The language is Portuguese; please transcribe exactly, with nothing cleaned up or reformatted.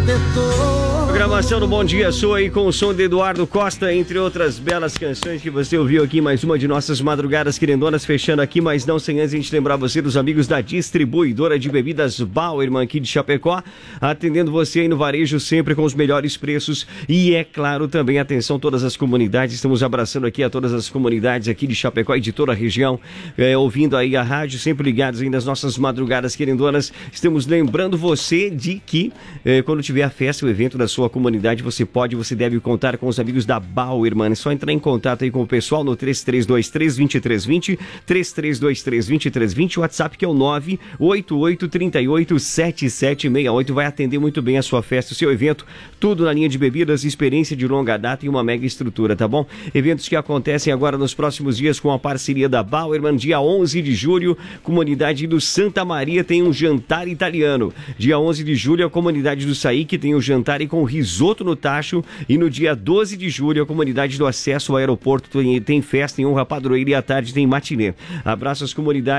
Programação do Bom Dia Sua aí com o som de Eduardo Costa, entre outras belas canções que você ouviu aqui, mais uma de nossas madrugadas querendonas, fechando aqui, mas não sem antes a gente lembrar você dos amigos da distribuidora de bebidas Bauerman aqui de Chapecó, atendendo você aí no varejo sempre com os melhores preços e é claro também, atenção todas as comunidades, estamos abraçando aqui a todas as comunidades aqui de Chapecó e de toda a região, é, ouvindo aí a rádio, sempre ligados aí nas nossas madrugadas querendonas, estamos lembrando você de que é, quando tiver a festa, o evento da sua comunidade, você pode, você deve contar com os amigos da Bauerman. É só entrar em contato aí com o pessoal no três três dois três, dois três dois zero, três três dois três, dois três dois zero, o WhatsApp que é o nove oito oito três oito sete sete seis oito. Vai atender muito bem a sua festa, o seu evento, tudo na linha de bebidas, experiência de longa data e uma mega estrutura, tá bom? Eventos que acontecem agora nos próximos dias com a parceria da Bauerman. Dia onze de julho, comunidade do Santa Maria tem um jantar italiano. Dia onze de julho, a comunidade do Saíque tem um jantar e com risoto no tacho, e no dia doze de julho a comunidade do acesso ao aeroporto tem, tem festa em honra padroeira e à tarde tem matinê. Abraço às comunidades